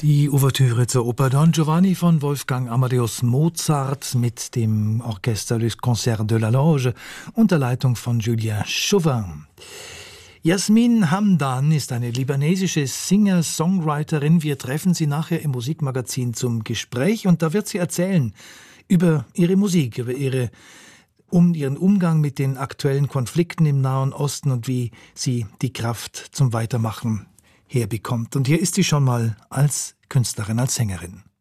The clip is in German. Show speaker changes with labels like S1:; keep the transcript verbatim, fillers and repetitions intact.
S1: Die Ouvertüre zur Oper Don Giovanni von Wolfgang Amadeus Mozart mit dem Orchester Les Concerts de la Loge unter Leitung von Julien Chauvin. Yasmin Hamdan ist eine libanesische Singer-Songwriterin. Wir treffen sie nachher im Musikmagazin zum Gespräch und da wird sie erzählen über ihre Musik, über ihre, um ihren Umgang mit den aktuellen Konflikten im Nahen Osten und wie sie die Kraft zum Weitermachen herbekommt. Und hier ist sie schon mal als Künstlerin, als Sängerin.